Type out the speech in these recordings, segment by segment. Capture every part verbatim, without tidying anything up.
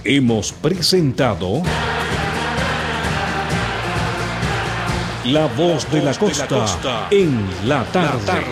Hemos presentado La Voz de la Costa en la tarde.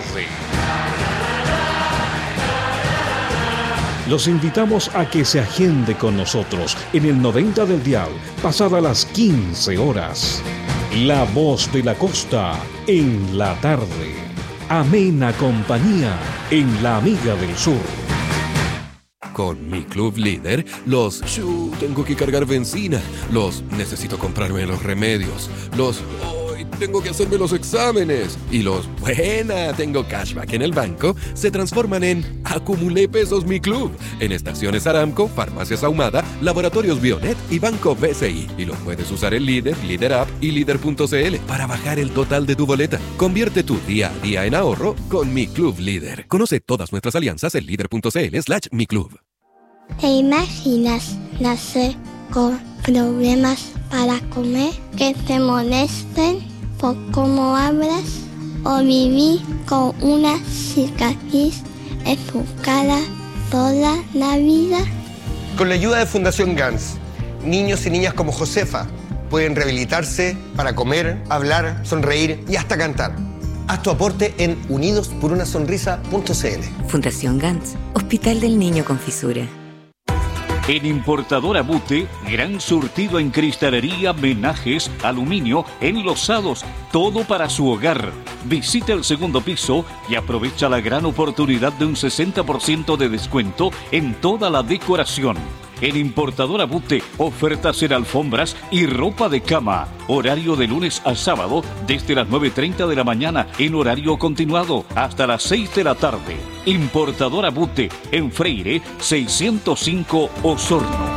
Los invitamos a que se agende con nosotros en el noventa del dial, pasada las quince horas. La Voz de la Costa en la tarde. Amena compañía en La Amiga del Sur. Con mi Club Líder, los shu, tengo que cargar benzina, los necesito comprarme los remedios, los hoy tengo que hacerme los exámenes y los buena, tengo cashback en el banco, se transforman en acumulé pesos mi club en Estaciones Aramco, Farmacias Ahumada, Laboratorios Bionet y Banco B C I. Y los puedes usar en Líder, Líder App y Líder punto c l para bajar el total de tu boleta. Convierte tu día a día en ahorro con mi Club Líder. Conoce todas nuestras alianzas en líder punto c l slash mi club. ¿Te imaginas nacer con problemas para comer, que te molesten por cómo hablas o vivir con una cicatriz en tu cara toda la vida? Con la ayuda de Fundación Gans, niños y niñas como Josefa pueden rehabilitarse para comer, hablar, sonreír y hasta cantar. Haz tu aporte en unidos por una sonrisa punto c l. Fundación Gans, Hospital del Niño con Fisura. En Importadora Bute, gran surtido en cristalería, menajes, aluminio, enlosados, todo para su hogar. Visita el segundo piso y aprovecha la gran oportunidad de un sesenta por ciento de descuento en toda la decoración. En Importadora Bute, ofertas en alfombras y ropa de cama. Horario de lunes a sábado desde las nueve y treinta de la mañana en horario continuado hasta las seis de la tarde. Importadora Bute en Freire seiscientos cinco Osorno.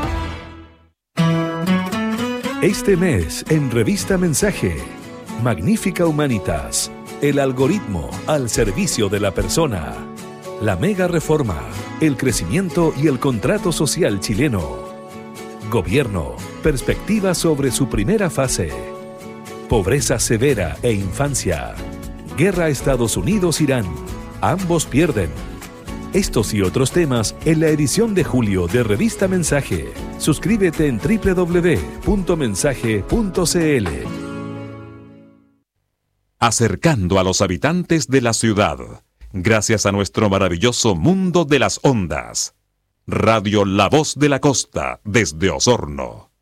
Este mes en Revista Mensaje, Magnífica Humanitas, el algoritmo al servicio de la persona. La mega reforma, el crecimiento y el contrato social chileno. Gobierno, perspectiva sobre su primera fase. Pobreza severa e infancia. Guerra Estados Unidos-Irán. Ambos pierden. Estos y otros temas en la edición de julio de Revista Mensaje. Suscríbete en doble u doble u doble u punto mensaje punto c l. Acercando a los habitantes de la ciudad. Gracias a nuestro maravilloso mundo de las ondas. Radio La Voz de la Costa, desde Osorno.